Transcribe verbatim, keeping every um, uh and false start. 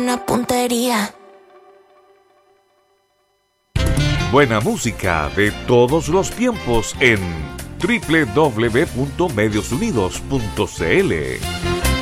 buena puntería. Buena música de todos los tiempos en doble u doble u doble u punto medios unidos punto c l.